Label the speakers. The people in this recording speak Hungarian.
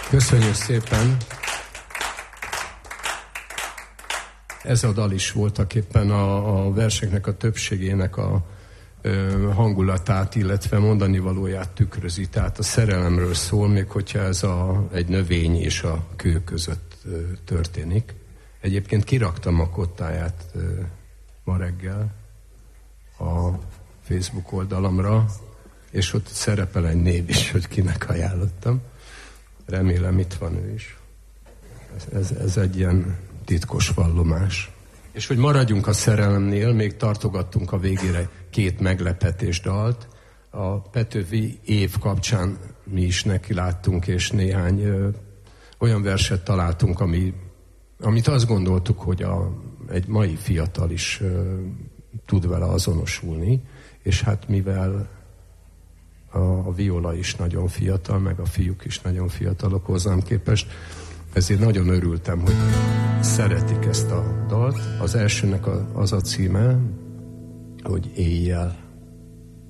Speaker 1: Köszönjük szépen! Ez a dal is voltak éppen a verseknek a többségének a hangulatát, illetve mondani valóját tükrözi. Tehát a szerelemről szól, még hogyha ez egy növény és a kő között történik. Egyébként kiraktam a kottáját ma reggel a Facebook oldalamra, és ott szerepel egy név is, hogy kinek ajánlottam. Remélem itt van ő is. Ez egy ilyen titkos vallomás. És hogy maradjunk a szerelemnél, még tartogattunk a végére 2 meglepetés dalt. A Petőfi év kapcsán mi is neki láttunk, és néhány olyan verset találtunk, amit azt gondoltuk, hogy egy mai fiatal is tud vele azonosulni, és hát mivel a Viola is nagyon fiatal, meg a fiúk is nagyon fiatalok hozzám képest, ezért nagyon örültem, hogy szeretik ezt a dalt. Az elsőnek az a címe, hogy Éjjel.